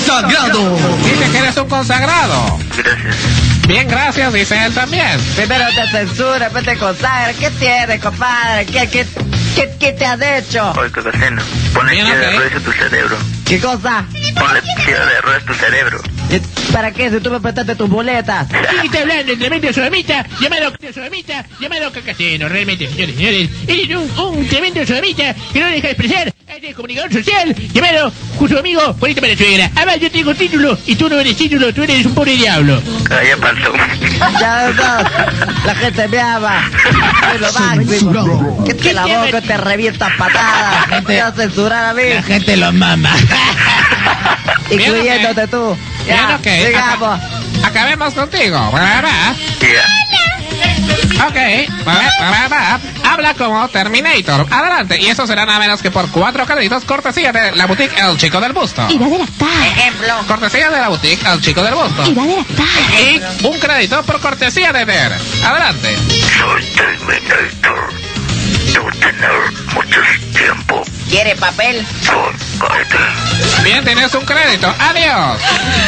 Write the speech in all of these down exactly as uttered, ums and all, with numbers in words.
consagrado. Dice que eres un consagrado. Gracias. Bien, gracias, dice él también. Primero te censura, después te consagra. ¿Qué tienes, compadre? ¿Qué, qué, qué, qué te has hecho? Oye, Cacaceno, ponle Bien, silla de ok. ruedas a tu cerebro. ¿Qué cosa? Ponle silla de ruedas a tu cerebro. ¿Y ¿Para qué? Si tú me prestaste tus boletas. ¿Quién está hablando? El tremendo sodomita, llamado sodomita, llamado Cacaceno, realmente, señores, señores. Eres un, un tremendo sodomita que no deja de expresar a este comunicador social, llamado su amigo Juanito Venezuela. Además, yo tengo título y tú no eres título, tú eres un pobre diablo. Calla, panzón. Ya ves, la gente me ama. Es lo máximo. Que te la boca, te revientas patadas. Te vas a censurar a mí. La gente lo mama. Incluyéndote tú. Bien, Ya, ok. digamos. Acabemos contigo, ¿verdad? Ya. Ok, ¿verdad? Habla como Terminator. Adelante, y eso será nada menos que por cuatro créditos, cortesía de la boutique El Chico del Busto. Irá de la tarde. Ejemplo. Cortesía de la boutique El Chico del Busto. Irá de la tarde. Y un crédito por cortesía de Ver. Adelante. Soy Terminator. Debo tener mucho tiempo. ¿Quiere papel? Por cállate. Bien, tienes un crédito. Adiós.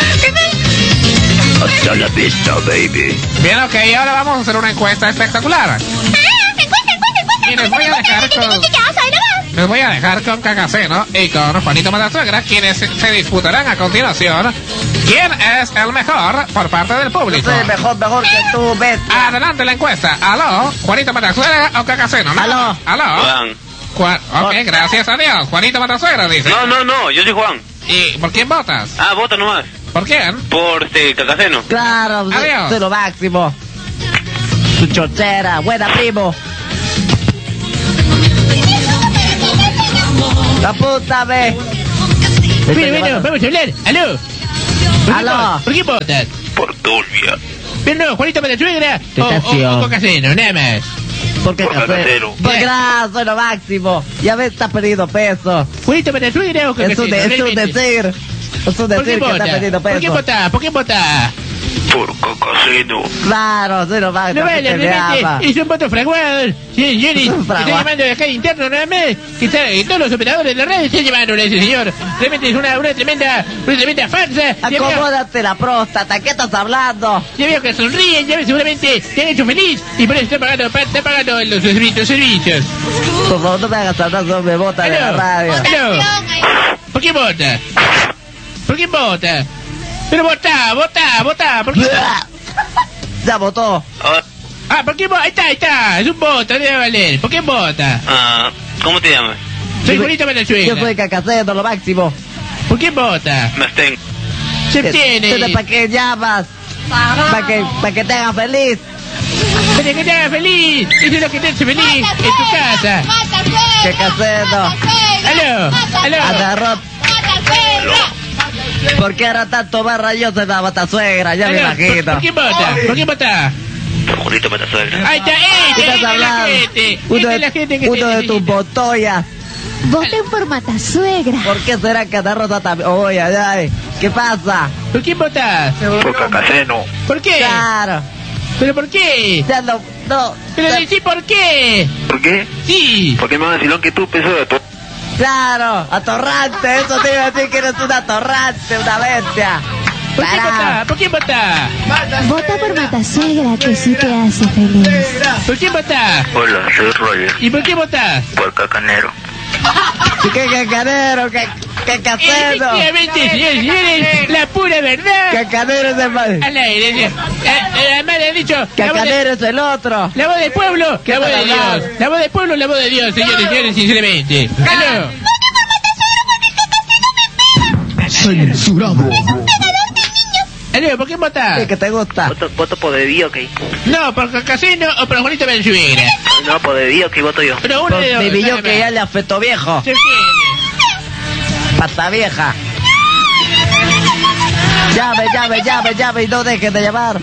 Hasta la vista, baby. Bien, ok, ahora vamos a hacer una encuesta espectacular. Y les voy a dejar con... Les voy a dejar con Cacaceno y con Juanito Matasuegra, quienes se se disputarán a continuación quién es el mejor por parte del público. Soy mejor, mejor que tú, bestia. Adelante la encuesta. ¿Aló? ¿Juanito Matasuegra o Cacaceno? ¿No? Aló. ¿Aló? Juan. Juan. Ok, gracias a Dios. Juanito Matasuegra dice. No, no, no, yo soy Juan. ¿Y por quién votas? Ah, vota nomás. ¿Por quién? Por este Cacaceno. Claro, soy, Adiós. soy lo máximo. Tu chochera, buena primo. La puta ve. Bueno, bueno, vamos a hablar. ¿Aló? ¿Por qué Aló. vo- ¿Por qué votas? Por turbia. Pero no, Juanito Matasuegra o, o, Tentación. o Cacaceno, nada más. ¿Por qué Por café? Cacacero. Porque nada, soy lo máximo. Ya ves, estás perdiendo peso. ¿Juanito Matasuegra o Es Cacaceno? un, es un realmente? decir. Es un ¿Por qué decir que está vota? perdiendo ¿Por qué peso. vota? ¿Por qué vota? Por Cacaceno. Claro, soy lo máximo. No la vale, gente me ama. realmente es un voto fraguado. Sí, señores, Un estoy fraguado. llamando de acá interno nada más. Que, está, que todos los operadores de la red están llamándole a ese señor. Realmente es una, una tremenda, una tremenda farsa. Ya veo, Acomódate la próstata, ¿qué estás hablando? ya veo que sonríen, ya veo seguramente te han hecho feliz y por eso está pagando, pa- está pagando los servicios. servicios. Por favor, no me hagas hablar sobre bota de la Aló, radio. aló. ¿Por qué vota? ¿Por qué vota? Pero vota, vota, vota. ¿Por qué vota? Ya votó. Ah, Ah, ¿por qué vota? Ahí está, ahí está. Es un voto, debe valer. ¿Por qué vota? ah, ¿cómo te llamas? Soy Yo- Juanito Yo Venezuela. soy Cacaceno, lo máximo. ¿Por qué vota? Me abstengo. Se tiene. ¿Para qué llamas? Para que, para que te hagas feliz. Para que te haga feliz. Eso es lo que te hace feliz en tu casa. Cacaceno. Aló, aló. Agarró. ¿Por qué era tanto más rayoso en la batasuegra? Ya me Aló, ¿Por, imagino. ¿por quién vota? ¿Por quién vota? Por Juanito Matasuegra. Ahí está, ¿Qué esta, estás esta es la hablando? gente. Uno Esta de, es la gente que uno te de tus necesita. botoyas. Voten por Matasuegra. ¿Por qué será que Ana Rosa también? Oye, ay, ay, ¿qué pasa? ¿Por quién votás? Por Cacaceno. ¿Por qué? Claro. ¿Pero por qué? Ya no, no. Pero ya- decí por qué. ¿Por qué? Sí. Porque más vacilón que tú, peso de to... Claro, atorrante, eso te iba a decir que eres un atorrante, una bestia. ¿Por quién Pará. votás? ¿Por quién votás? Vota por Matasuegra, que sí te hace feliz. ¿Por quién votás? Hola, soy Roger. ¿Y por qué votás? Por Cacanero. ¿Qué cacanero? ¿Qué, qué casero? Efectivamente, señores y señores, la pura verdad. Cacanero es el mal. Al aire. Eh, eh, Además le han dicho... la voz de- Cacanero es el otro. La voz del pueblo, la voz de estás Dios. hablando? La voz del pueblo, la voz de Dios, señores y señores, sinceramente. Aló. Censurado. Aló, ¿por qué votás? ¿Qué que te gusta? Voto, voto por de Dios, ok. No, por Cacaceno o por Juanito Venezuela. No, por de Dios, que voto yo. Pero uno Por de dos. mi billo nada que más. ya le afectó viejo. Se tiene. Pata vieja. Llame, llame, llame, llame y no dejes de llamar.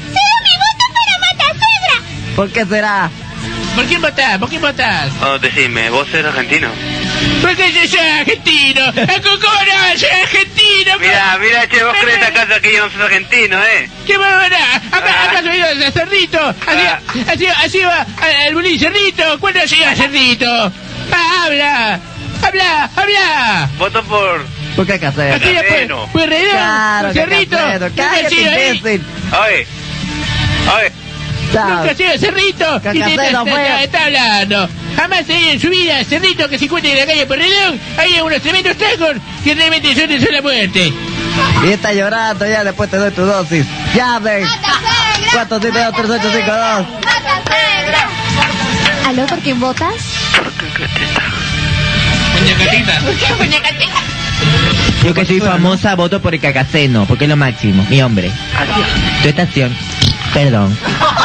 ¿Por qué será? ¿Por quién votás? ¿Por quién votás? Oh, decime, ¿vos eres argentino? Porque yo soy argentino. ¿Cómo no? Soy argentino. Mira, mira, che, vos crees acaso que yo no soy argentino, ¿eh? ¿Qué va a ver? Acá, acá se ido de Cerrito. Así, así, así va el bulín Cerrito. ¿Cuándo llega Cerrito? Ah, habla. Habla, habla. Voto por... ¿Por qué casero? Aquí ya fue. Cacaceno. Fue Redón. Claro. Claro, Cerrito. Cacaceno. Nunca ha Cállate, sido ahí. imbécil. Oye, oye, Nunca ha sido Cerrito. ¿Qué te Cacaceno está, fue. está, está hablando? Jamás ahí en su vida, Cerrito, que se encuentra en la calle Porredón, hay unos tremendos tacos que realmente son de sola muerte. Y está llorando, ya después te doy tu dosis. Llamen. cuatro siete dos tres ocho cinco dos. ¿Aló, por quién votas? Muñecatita. Yo que soy famosa voto por el Cacaceno, porque es lo máximo, mi hombre. Tu estación. Perdón.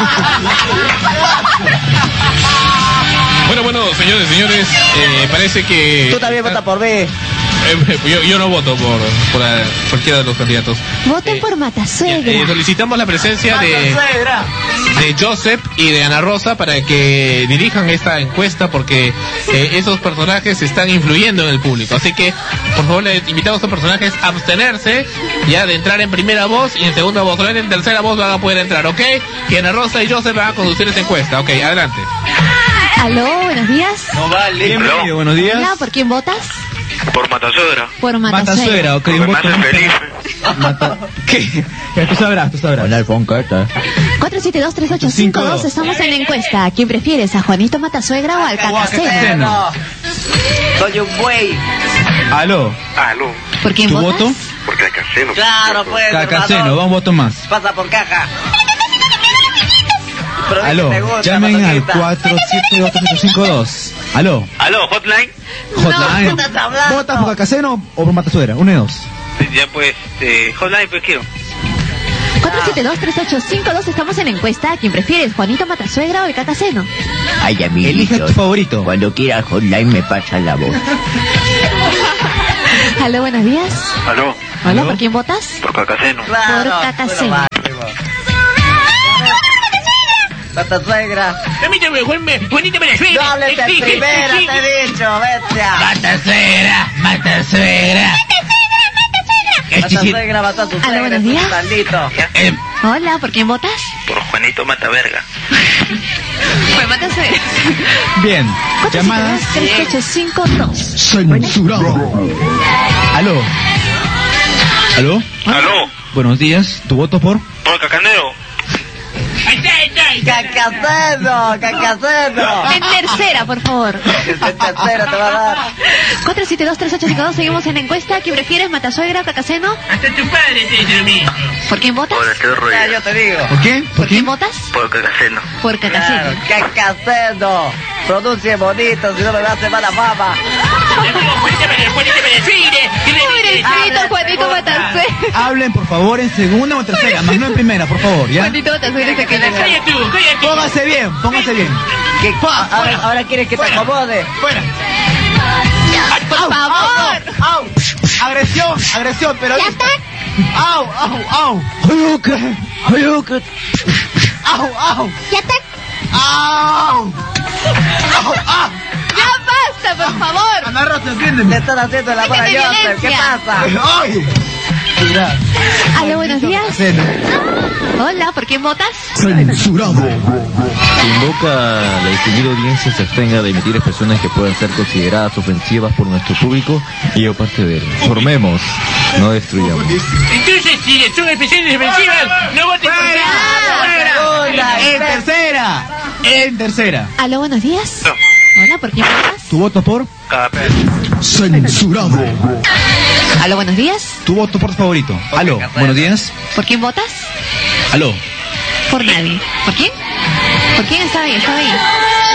Bueno, bueno, señores, señores, eh, parece que... Tú también votas por mí. Eh, yo, yo no voto por, por eh, cualquiera de los candidatos. Voten Eh, por Matasuegra. Eh, solicitamos la presencia de, de Joseph y de Ana Rosa para que dirijan esta encuesta porque eh, esos personajes están influyendo en el público. Así que, por favor, les invitamos a estos personajes a abstenerse ya de entrar en primera voz y en segunda voz. Solamente en tercera voz van a poder entrar, ¿ok? Y Ana Rosa y Joseph van a conducir esta encuesta. Ok, adelante. Aló, buenos días. no vale. Bienvenido, buenos días. Hola, ¿por quién votas? Por Matasuegra. Por Matasuegra, Matasuegra. ok, Porque un me voto hace más. feliz. Mata- ¿Qué? Ya, tú sabrás, tú sabrás. cuatro siete dos tres ocho cinco dos, estamos en la encuesta. ¿A quién prefieres, a Juanito Matasuegra o al Cacaceno? Cacaceno. Soy un güey. Aló, Aló, ¿Por quién ¿tu votas? voto? porque el caseno. Claro, pues. Cacaceno, hermano. va un voto más. Pasa por caja. Pero Aló, te gusta, llamen al matosita. cuatro siete dos tres ocho cinco dos. Aló, Aló, hotline. hotline. ¿qué estás hablando? ¿Votas por Cacaceno o por Matasuegra? Uno de dos. Ya pues, eh, hotline, pues quiero. cuatro siete dos tres ocho cinco dos, estamos en la encuesta. ¿A quién prefieres, Juanito Matasuegra o el Cacaceno? Ay, Elige amiguitos. tu favorito. Cuando quiera hotline me pasa la voz. Aló, buenos días. Aló, Hola, ¿Aló? ¿por quién votas? por Cacaceno. Claro, Por Cacaceno. tú lo máximo. Matasuegra. Permítame, Juan, Juanito Matasuegra. No hables de Exige, primera, exige. te he dicho, bestia. Matasuegra, Matasuegra. Matasuegra mató a su Aló, suegra, buenos es un días. maldito. Eh, Hola, ¿por quién votas? Por Juanito Mataverga. Por Matasuegra. Bien, cuatro siete llamadas. dos tres ocho cinco dos. Censurado. Aló. Aló, Aló, buenos días. ¿Tu voto por? por Cacanero. Ahí está, ahí está, ahí está. Cacaceno, cacaceno. En tercera, por favor. En tercera te va a dar. cuatro siete dos tres ocho cinco dos, seguimos en la encuesta. ¿A quién prefieres, Matasuegra o Cacaceno? Hasta tu padre te dice lo mismo. ¿Por quién votas? Por el Cerro Ya, yo te digo. ¿Por quién? ¿Por quién votas? Por Cacaceno. Por Cacaceno. Claro, cacaceno. Pronuncie bonito, si no me va a hacer mala fama. Amigo, Juanito Matasuegra, Juanito Matasuegra. que le- Pobrecito Juanito Matasuegra. Hablen, por favor, en segunda o en tercera, más no en primera, por favor, ¿ya? Juanito Matasuegra se queda. Calla tú, calla tú. Póngase bien, póngase bien. ¿Qué? Ahora, ahora quieres que te acomode. Fuera. Por favor. ¡Au! Agresión, agresión, pero... Ya está. ¡Au, au, au! ¡Ayuque! ¡Ayuque! ¡Au, au! Ya está. ¡Au! ¡Au, au! Ya basta, por favor. Ana Rosa, Le entiéndeme. están haciendo el amor a Déjate Joseph. ¿Qué violencia. pasa? ¡Ay! Mira. Aló, buenos días. Cena. Hola, ¿por quién votas? Censurado. Invoca a la distinguida audiencia se abstenga de emitir expresiones que puedan ser consideradas ofensivas por nuestro público y yo parte de él. Formemos, no destruyamos. Entonces, si son expresiones defensivas, no voten por Segunda, En tercera. En tercera. Aló, buenos días. No. Hola, ¿por quién votas? ¿Tu voto por? Censurado. Aló, buenos días. ¿Tu voto por tu favorito? Aló, buenos días. ¿Por quién votas? Aló. Por nadie. ¿Por quién? ¿Por quién estaba ahí? Estaba ahí.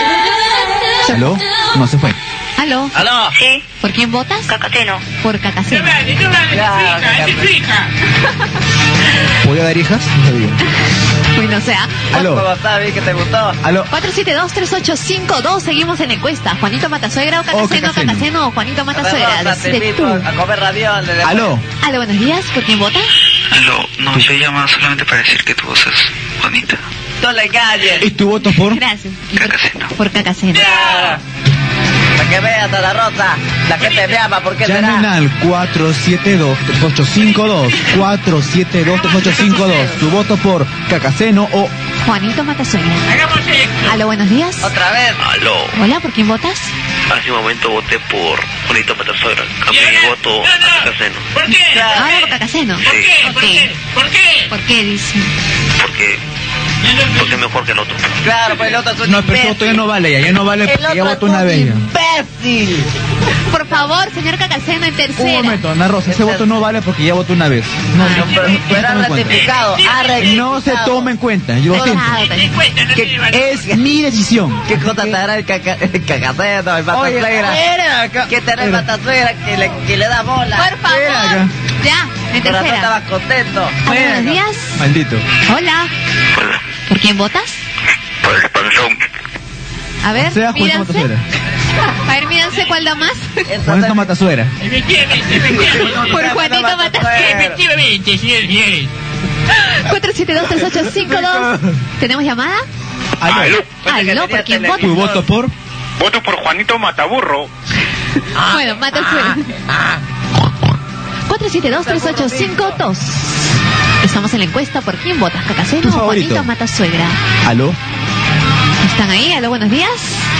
¿Aló? No, se fue. Aló. Aló. Sí, ¿Por quién votas? Cacateno. Por No Cacaceno. vale, no vale, Claro, es tu hija, es tu hija. ¿Podía dar hijas? No sabía. Uy, no sea. Aló. ¿Cómo está? Vi que te gustó. Aló. cuatro siete dos tres ocho cinco dos, seguimos en la encuesta. Juanito Matasuegra o Cacaceno, Cacaceno. Cacaceno o Juanito Matasuegra. Rosa, te Decide invito tú. a comer ravioles. de- Aló. Aló, buenos días. ¿Por quién votas? Aló, no, yo llamo solamente para decir que tu voz es bonita. No le engañes. ¿Y tu voto por? Gracias. Y por- Cacaceno. Por Cacaceno. Claro. Para que veas a la Rosa. La gente me ama, ¿por qué Llamen será? al cuatro siete dos tres ocho cinco dos. cuatro siete dos tres ocho cinco dos. Tu voto por Cacaceno o... Juanito Matasuegra. Hagamos esto. Aló, buenos días. Otra vez. Aló, Hola, ¿por quién votas? Hace un momento voté por Juanito Matasuegra. Cambié mi voto a Cacaceno. ¿Por qué? Ahora por Cacaceno. Sí. ¿Por qué? ¿Por qué? ¿Por qué dice? Porque, porque es mejor que el otro. Claro, pues el otro es un No, pero esto ya no vale, ya, ya no vale, El porque ya otro votó es una un vez. ya. imbécil. Por favor, señor Cacaceno, en Un tercera. momento, Ana Rosa, ese voto no vale porque ya votó una vez. No, no, Pero, pero ha no se toma en cuenta. ratificado, ha rectificado. No se toma en cuenta, yo lo siento. ¿Qué, Es mi decisión. ¿Qué cosa te hará el, caca, el cacaceno, el matasuegra? Era acá. ¿Qué te hará el Era. matasuegra que le, que le da bola? Por Espera acá. favor. Ya, en Por acá tercera. estabas contento. Hola, buenos días. Maldito. Hola. ¿Por quién votas? Por el panzón. A ver, O sea, Juanito míranse. Matasuegra. A ver, míranse cuál da más. Juanito Matasuegra. Efectivamente, efectivamente. Por Juanito Matasuegra. Efectivamente, señores y señores. cuatro siete dos, tres ocho cinco dos. ¿Tenemos llamada? Aló. Aló, ¿por quién ¿Tu votas? voto por? Voto por Juanito Mataburro. Bueno, Matasuegra. cuatro siete dos, tres ocho cinco dos. Estamos en la encuesta. ¿Por quién votas? ¿Cacaceno Tu o favorito. Juanito Matasuegra? Aló. ¿Están ahí? Aló, buenos días.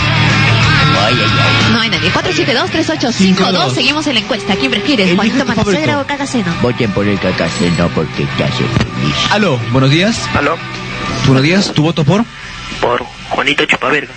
No hay nadie. cuatro siete dos, tres ocho cinco dos. Seguimos en la encuesta. ¿Quién prefieres? Elige ¿Juanito tu Matasuegra favorito. o Cacaceno? Voten por el Cacaceno porque te hace feliz. Aló, buenos días. ¿Aló? Buenos días, ¿tu voto por? Por Juanito Chupaverga.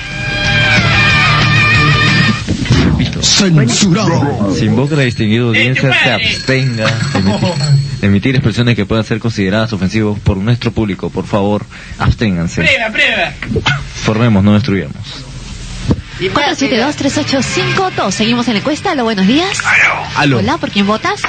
Censurado. Se invoca a la distinguida audiencia se abstenga de emitir, de emitir expresiones que puedan ser consideradas ofensivas por nuestro público. Por favor, absténganse. Prueba, prueba. Formemos, no destruyamos. cuatro siete dos, tres ocho cinco dos. Seguimos en la encuesta. Aló, buenos días. Aló. Hola, ¿por quién votas?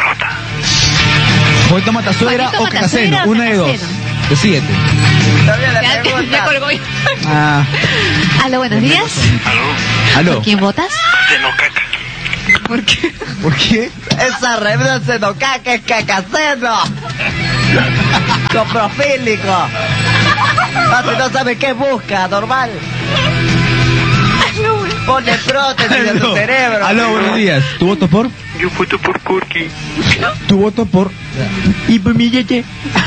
Juanito Matasuegra Juanito o Cacaceno. Matasuegra o Una de dos. Cacaceno. Decídete. Todavía la Ya, pregunta. ya colgó. Ah, Aló, buenos días. aló. ¿Por quién votas? Seno caca. ¿Por qué? ¿Por qué? Esa revista se no caca, es cacaceno. Coprofílico. Ah, si no sabe qué busca, normal. Pone prótesis en tu Aló. cerebro. Aló, buenos días. ¿Tu voto por? Yo voto por Kurki. ¿Tu voto por? Y por mi yete.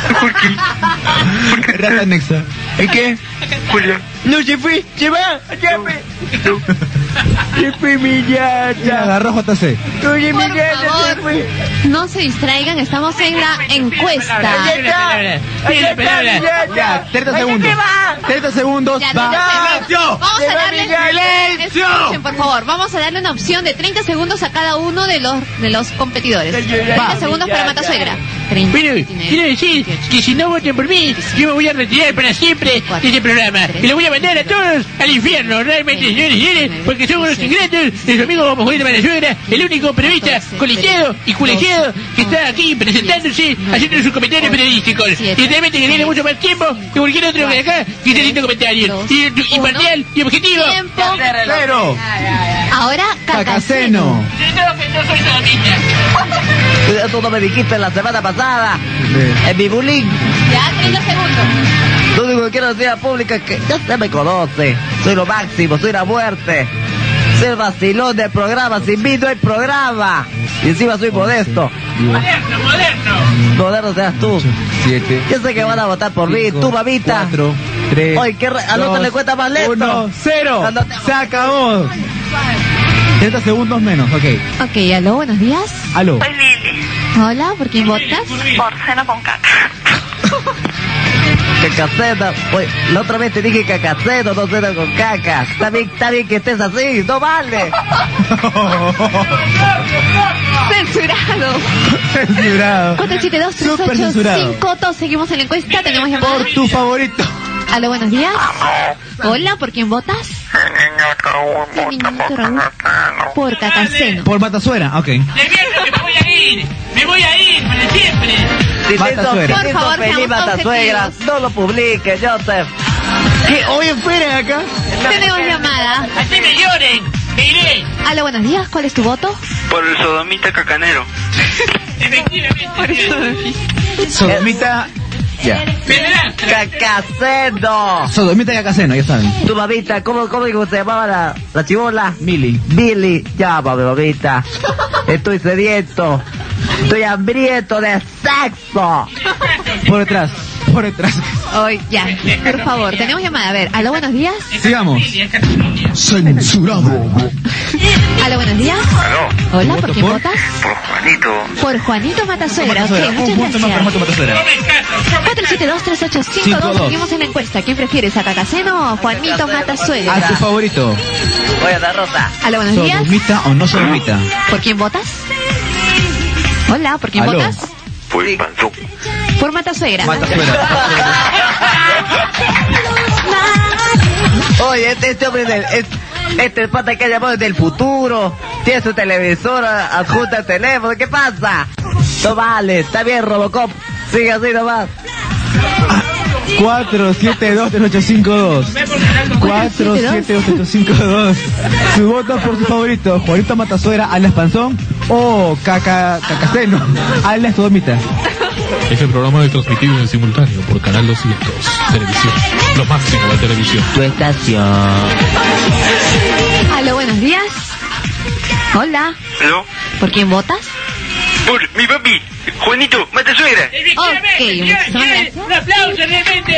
Rata anexa. ¿Y qué? Julia. No se fue, se va, se fue. Se fue mi yata. Agarró J C. Oye, mi Por yata se favor, fue. no se distraigan. Estamos en la encuesta. Tiene la palabra. Tiene la palabra. Ya, treinta segundos. treinta segundos. Ya, Va. no, vamos a Se va darle, Silencio. escuchen, por favor, vamos a darle una opción de treinta segundos a cada uno de los de los competidores. treinta segundos para Matasuegra. treinta, Pero veintinueve, quiero decir veintiocho, que si no voten por mí, yo me voy a retirar para siempre de este programa. Y lo voy a mandar a todos al infierno, realmente, señores y señores, porque son unos ingratos de su amigo Juanito Matasuegra, el único periodista colegiado y colegiado que está aquí presentándose, haciendo sus comentarios periodísticos. Y realmente que tiene mucho más tiempo que cualquier otro que acá que esté haciendo comentarios. Y, y imparcial y objetivo. Tiempo. Pero, Ahora Cacaceno. Cacaceno. No, que no soy sodomita. Tú no me dijiste la semana pasada. En mi bullying. Ya, treinta segundos. Lo único que quiero decir a la pública es que ya se me conoce. Soy lo máximo, soy la muerte. Soy el vacilón del programa. Sin mí no hay programa. Y encima soy modesto. Moderno, moderno. Moderno seas tú. siete. Yo sé que van a votar por mí. Tú, mamita. cuatro, tres. Oye, ¿qué re- anótale cuenta más lento. uno, cero. Anótale- Se acabó. treinta segundos menos, ok. Ok, aló, buenos días. Aló. Soy Lili. Hola, ¿por quién votas? Por cena con caca. Cacaceno. Oye, la otra vez te dije cacaceno, no cena con caca. Está bien, está bien que estés así, no vale. Censurado. Censurado. cuatro siete dos, tres Súper ocho censurado. cinco dos. Seguimos en la encuesta. Tenemos llamada. Por tu favorito. Aló, buenos días. Hola, ¿por quién votas? El niñito Raúl. Por Cacaceno. Por Matasuegra, ok. De viernes que me voy a ir. Me voy a ir para siempre. Si te hizo, Matasuegra. si te hizo Por favor, feliz seamos Matasuegra, objetivos. no lo publiques, Joseph. ¿Qué? Hoy esperen acá. Tenemos llamada. Así me lloren. Me iré. Aló, buenos días. ¿Cuál es tu voto? Por el sodomita cacanero. Efectivamente. Sodomita. Ya. Vendrán. Cacaceno. Sodomita y Cacaceno, ya saben. Tu mamita, ¿cómo, cómo digo, se llamaba la, la chibola? Mili. Billy, llámame, mamita. Estoy sediento. Estoy hambriento de sexo. Por detrás. por detrás. Hoy, ya, por favor, tenemos llamada. A ver, aló, buenos días. Sigamos. Censurado. Aló, buenos días. Aló. Hola, ¿por quién por? votas? Por Juanito. Por Juanito Matasuegra. Ok, Matasuegra. Un muchas punto más para Juanito gracias. Matasuegra. cuatro siete dos, tres ocho cinco dos. Seguimos en la encuesta. ¿Quién prefieres, a Cacaceno o Juanito Matasuegra? A tu favorito. Oye, la Rosa. Aló, buenos días. ¿Sodomita o no sodomita? ¿Por quién votas? Hola, ¿por quién Aló. votas? Por el panzón. Por Matasuegra. Matasuegra. Oye, este, este hombre del... Este, este el pata que ha llamado desde el futuro. Tiene su televisora adjunta al teléfono. ¿Qué pasa? No vale. Está bien, Robocop. Sigue así nomás. cuatro siete dos, tres ocho cinco dos. cuatro siete dos, tres ocho cinco dos. Su voto por su favorito, Juanito Matasuegra, alias Panzón, o Caca, Cacaceno, alias Sodomita. Este programa es transmitido en simultáneo por Canal doscientos, televisión, lo máximo de televisión. Tu estación. Aló, buenos días. Hola. ¿Aló? ¿Por quién votas? Por mi papi, Juanito Matasuegra. Ok, muchísimas gracias. ¡Un aplauso realmente!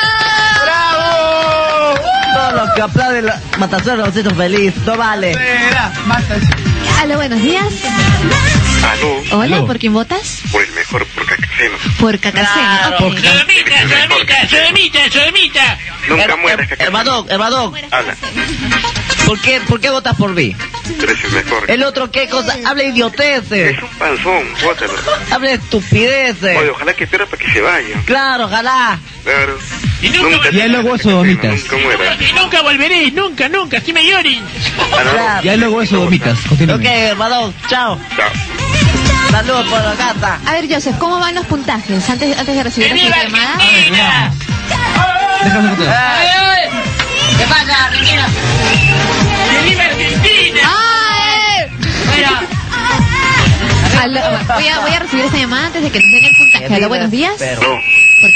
¡Bravo! Todos los que aplauden la Matasuegra los hizo feliz. No vale. Aló, buenos días. Aló. Hola, Aló. ¿por quién votas? Por el mejor, por Cacaceno. Por Cacaceno. Ok. ¡Sodomita, sodomita, sodomita, sodomita! Nunca mueras, Cacaceno. Hermano, hermano, Habla. ¿por qué, ¿por qué votas por mí? Tú eres el mejor. El otro, ¿qué cosa? Habla idioteces. Es un panzón, bótalo. Habla estupideces. Oye, ojalá que espera para que se vaya. Claro, ojalá. Claro. Y nunca, Y luego eso, Domitas. Nunca mueras. y nunca volveré, nunca, nunca, si me lloren. Claro. Ya luego eso, Sodomitas. Ok, Continúe. hermano, chao. Chao. Saludos por la casa. A ver, Joseph, ¿cómo van los puntajes antes, antes de recibir ¡Que esta viva llamada? Argentina! Déjame continuar. ¿Qué pasa, Argentina? ¡Que viva Argentina! ¡Ay! Aló, voy, a, voy a recibir esta llamada antes de que nos den el puntaje. Aló, buenos días. Pero- No.